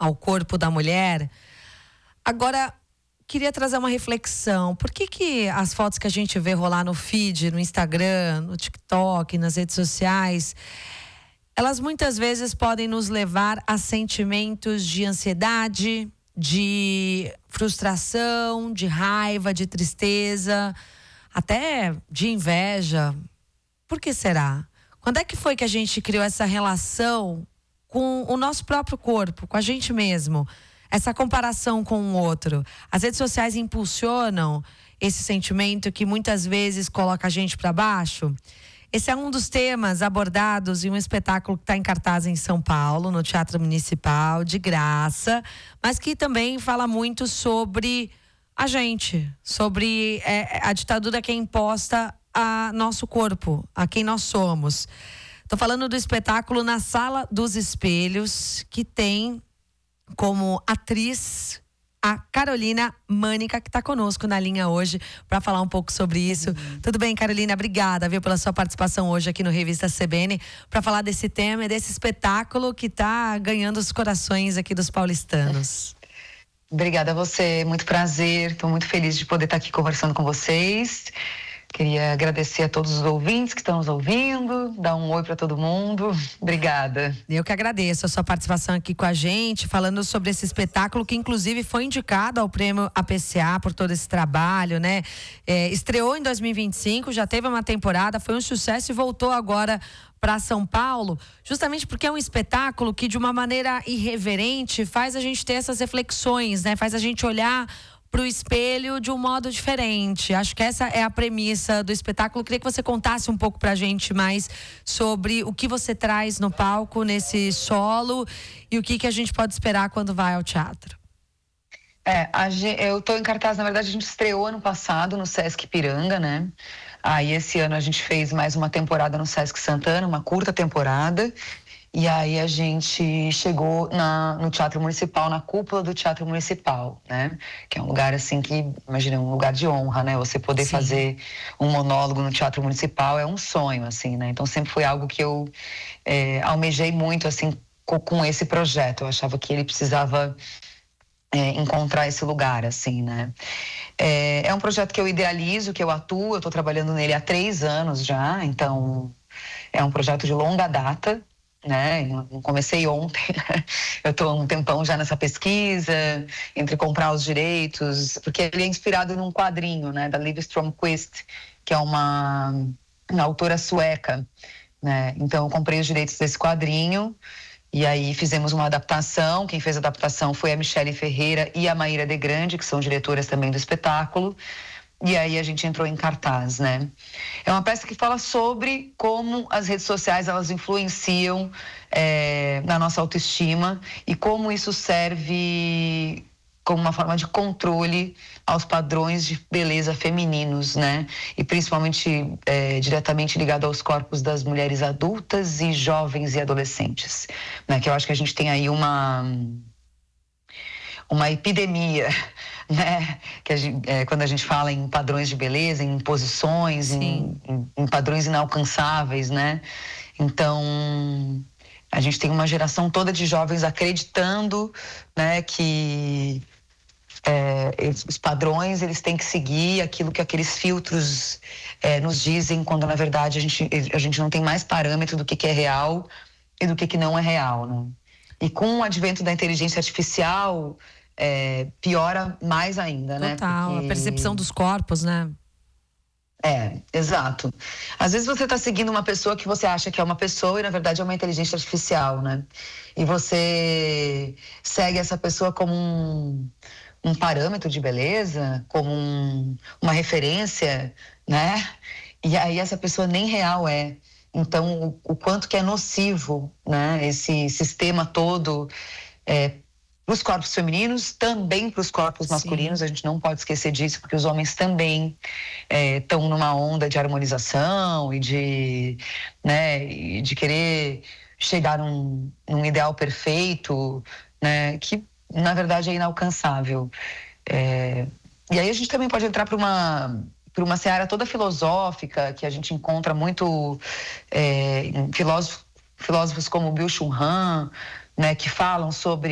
ao corpo da mulher. Agora, queria trazer uma reflexão. Por que as fotos que a gente vê rolar no feed, no Instagram, no TikTok, nas redes sociais, elas muitas vezes podem nos levar a sentimentos de ansiedade, de frustração, de raiva, de tristeza, até de inveja? Por que será? Quando é que foi que a gente criou essa relação com o nosso próprio corpo, com a gente mesmo? Essa comparação com o outro. As redes sociais impulsionam esse sentimento que muitas vezes coloca a gente para baixo? Esse é um dos temas abordados em um espetáculo que está em cartaz em São Paulo, no Teatro Municipal, de graça, mas que também fala muito sobre a gente, sobre a ditadura que é imposta a nosso corpo, a quem nós somos. Estou falando do espetáculo Na Sala dos Espelhos, que tem como atriz a Carolina Mânica, que está conosco na linha hoje para falar um pouco sobre isso. Tudo bem, Carolina? Obrigada, viu, pela sua participação hoje aqui no Revista CBN para falar desse tema e desse espetáculo que está ganhando os corações aqui dos paulistanos. Obrigada a você, muito prazer. Estou muito feliz de poder estar aqui conversando com vocês. Queria agradecer a todos os ouvintes que estão nos ouvindo, dar um oi para todo mundo. Obrigada. Eu que agradeço a sua participação aqui com a gente, falando sobre esse espetáculo que inclusive foi indicado ao prêmio APCA por todo esse trabalho, né? Estreou em 2025, já teve uma temporada, foi um sucesso e voltou agora para São Paulo, justamente porque é um espetáculo que de uma maneira irreverente faz a gente ter essas reflexões, né? Faz a gente olhar para o espelho de um modo diferente. Acho que essa é a premissa do espetáculo. Queria que você contasse um pouco para a gente mais sobre o que você traz no palco, nesse solo, e o que a gente pode esperar quando vai ao teatro. Eu estou em cartaz, na verdade a gente estreou ano passado no Sesc Ipiranga, né? Aí esse ano a gente fez mais uma temporada no Sesc Santana, uma curta temporada. E aí a gente chegou no Teatro Municipal, na cúpula do Teatro Municipal, né? Que é um lugar assim que, imagina, um lugar de honra, né? Você poder fazer um monólogo no Teatro Municipal é um sonho, assim, né? Então sempre foi algo que eu almejei muito, assim, com esse projeto. Eu achava que ele precisava encontrar esse lugar, assim, né? É um projeto que eu idealizo, que eu atuo, eu estou trabalhando nele há 3 anos já, então é um projeto de longa data, né? Não comecei ontem, eu estou há um tempão já nessa pesquisa, entre comprar os direitos, porque ele é inspirado num quadrinho, né, da Liv Strömquist, que é uma autora sueca, né? Então eu comprei os direitos desse quadrinho e aí fizemos uma adaptação. Quem fez a adaptação foi a Michele Ferreira e a Maíra de Grande, que são diretoras também do espetáculo. E aí a gente entrou em cartaz, né? É uma peça que fala sobre como as redes sociais, elas influenciam na nossa autoestima e como isso serve como uma forma de controle aos padrões de beleza femininos, né? E principalmente diretamente ligado aos corpos das mulheres adultas e jovens e adolescentes, né? Que eu acho que a gente tem aí uma epidemia, né? Que quando a gente fala em padrões de beleza, em posições, em padrões inalcançáveis, né? Então a gente tem uma geração toda de jovens acreditando, né, que os padrões, eles têm que seguir aquilo que aqueles filtros nos dizem, quando na verdade a gente não tem mais parâmetro do que é real e do que não é real, né? E com o advento da inteligência artificial, piora mais ainda, né? Total, porque a percepção dos corpos, né? Exato. Às vezes você está seguindo uma pessoa que você acha que é uma pessoa e na verdade é uma inteligência artificial, né? E você segue essa pessoa como um parâmetro de beleza, como uma referência, né? E aí essa pessoa nem real é. Então, o quanto que é nocivo, né? Esse sistema todo para os corpos femininos, também para os corpos masculinos. A gente não pode esquecer disso, porque os homens também estão numa onda de harmonização e de querer chegar num ideal perfeito, né? Que na verdade é inalcançável. E aí a gente também pode entrar para uma seara toda filosófica, que a gente encontra muito em filósofos como Byung-Chul Han, né, que falam sobre